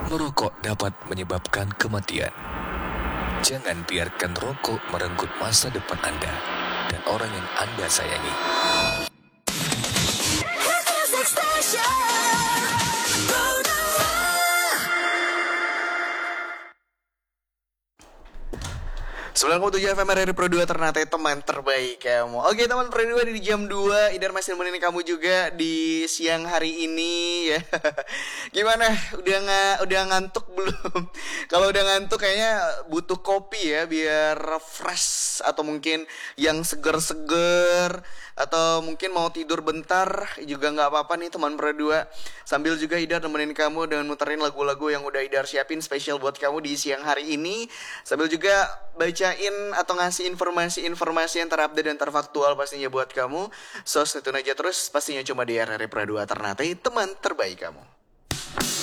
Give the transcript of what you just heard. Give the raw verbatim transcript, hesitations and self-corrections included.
Merokok dapat menyebabkan kematian. Jangan biarkan rokok merenggut masa depan Anda dan orang yang Anda sayangi. sembilan koma tujuh F M R R Pro dua Ternate, teman terbaik kamu. Oke teman Pro dua di jam dua, Idar masih nemenin kamu juga di siang hari ini ya. Gimana? Udah nggak udah ngantuk belum? Kalau udah ngantuk kayaknya butuh kopi ya biar fresh, atau mungkin yang seger-seger, atau mungkin mau tidur bentar juga nggak apa-apa nih teman Pro dua. Sambil juga Idar nemenin kamu dengan muterin lagu-lagu yang udah Idar siapin spesial buat kamu di siang hari ini. Sambil juga bacain atau ngasih informasi-informasi yang terupdate dan terfaktual pastinya buat kamu. So, stay tune aja terus pastinya cuma di R R Pro dua Ternate, teman terbaik kamu.